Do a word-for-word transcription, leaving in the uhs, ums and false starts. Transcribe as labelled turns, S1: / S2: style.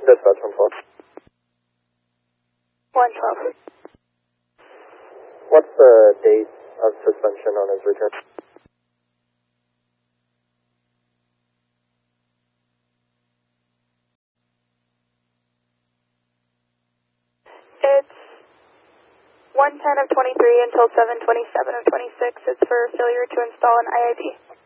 S1: Dispatch one twelve.
S2: one twelve.
S1: What's the date of suspension on his return?
S2: It's one ten of twenty-three until seven twenty-seven of twenty-six. It's for failure to install an I I D.